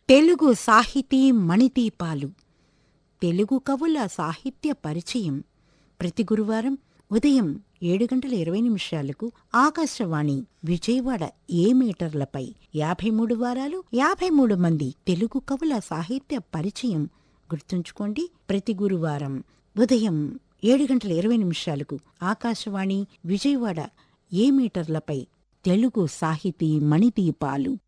తెలుగు సాహితీ మణిదీపాలు. తెలుగు కవుల సాహిత్య పరిచయం ప్రతి గురువారం ఉదయం 7 గంటల 20 నిమిషాలకు ఆకాశవాణి విజయవాడ మీటర్లపై 53 వారాలు 53 మంది తెలుగు కవుల సాహిత్య పరిచయం. గుర్తుంచుకోండి, ప్రతి గురువారం ఉదయం 7 గంటల 20 నిమిషాలకు ఆకాశవాణి విజయవాడ మీటర్లపై తెలుగు సాహితీ మణిదీపాలు.